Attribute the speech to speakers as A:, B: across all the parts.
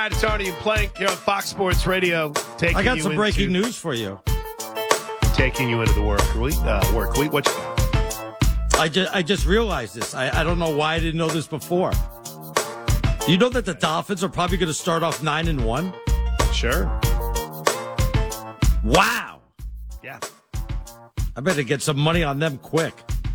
A: It's Arnie and Plank here on Fox Sports Radio.
B: I got some breaking news for you.
A: Taking you into the work week. What you got?
B: I just realized this. I don't know why I didn't know this before. You know that the Dolphins are probably going to start off 9-1?
A: Sure.
B: Wow.
A: Yeah.
B: I better get some money on them quick.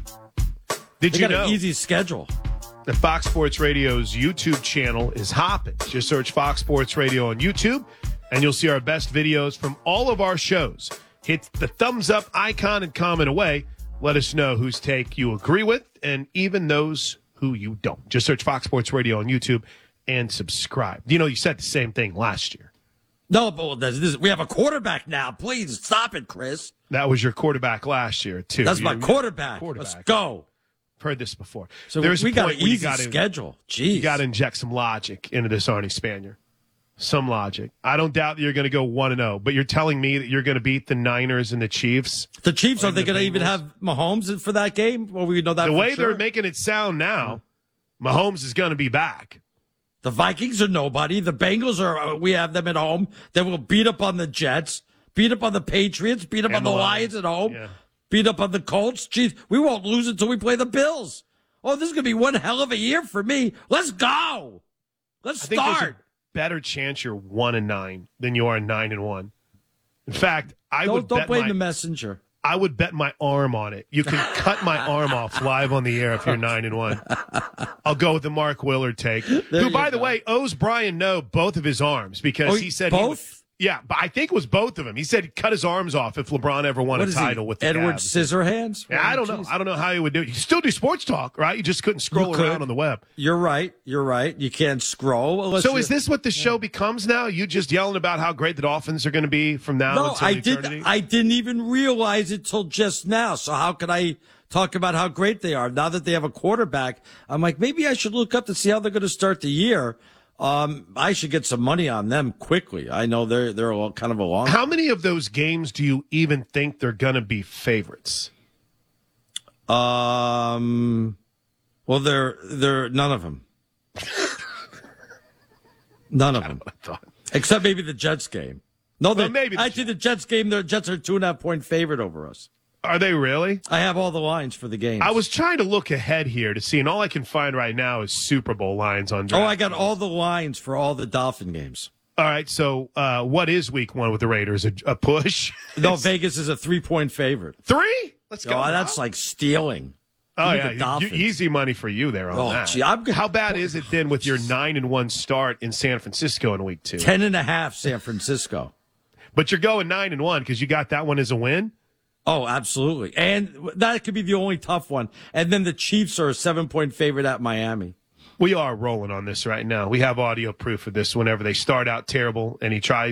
A: Did
B: They
A: you
B: got
A: know
B: an easy schedule?
A: that Fox Sports Radio's YouTube channel is hopping? Just search Fox Sports Radio on YouTube, and you'll see our best videos from all of our shows. Hit the thumbs up icon and comment away. Let us know whose take you agree with, and even those who you don't. Just search Fox Sports Radio on YouTube and subscribe. You know, you said the same thing last year.
B: No, but we have a quarterback now. Please stop it, Chris.
A: That was your quarterback last year, too.
B: That's my quarterback. Let's go.
A: Heard this before.
B: So
A: There's
B: we
A: a
B: got
A: point
B: an
A: where
B: easy schedule. Jeez.
A: You got to inject some logic into this Arnie Spanier. Some logic. I don't doubt that you're going to go 1-0, but you're telling me that you're going to beat the Niners and the Chiefs.
B: The Chiefs, are they going to even have Mahomes for that game? Well, we know that
A: the
B: for
A: way
B: sure.
A: they're making it sound now, Mahomes is going to be back.
B: The Vikings are nobody. The Bengals are, we have them at home. Then we'll beat up on the Jets, beat up on the Patriots, beat up on the Lions at home, beat up on the Colts. Jeez, we won't lose until we play the Bills. Oh, this is going to be one hell of a year for me. Let's go. Let's
A: I think there's
B: start.
A: a better chance you're 1-9 than you are 9-1. In fact,
B: Don't blame the messenger.
A: I would bet my arm on it. You can cut my arm off live on the air if you're 9-1. I'll go with the Mark Willard take, who, by the way, owes Brian Noe both of his arms because he said
B: both.
A: Yeah, but I think it was both of them. He said he'd cut his arms off if LeBron ever won a title with the
B: Edward
A: Cavs.
B: Scissorhands?
A: Yeah, I don't know. I don't know how he would do it. You still do sports talk, right? You just couldn't scroll around on the web.
B: You're right. You can't scroll.
A: So is this what the show becomes now? You just yelling about how great the Dolphins are going to be from now until eternity?
B: I didn't even realize it till just now. So how could I talk about how great they are now that they have a quarterback? I'm like, maybe I should look up to see how they're going to start the year. I should get some money on them quickly. I know they're all kind of a long.
A: How many of those games do you even think they're going to be favorites?
B: Well, they're none of them. None of them. Except maybe the Jets game. No, maybe actually the Jets game. The Jets are 2.5-point favorite over us.
A: Are they really?
B: I have all the lines for the games.
A: I was trying to look ahead here to see, and all I can find right now is Super Bowl lines on DraftKings.
B: Oh, I got all the lines for all the Dolphin games.
A: All right, so what is week one with the Raiders? A push?
B: No, Vegas is a 3-point favorite.
A: 3? Let's go.
B: Oh, that's like stealing.
A: Oh, yeah. Easy money for you there on that.
B: Gee,
A: how bad is it then with your 9-1 start in San Francisco in week 2?
B: 10.5 San Francisco.
A: But you're going 9-1 because you got that one as a win?
B: Oh, absolutely. And that could be the only tough one. And then the Chiefs are a 7-point favorite at Miami.
A: We are rolling on this right now. We have audio proof of this whenever they start out terrible and he tries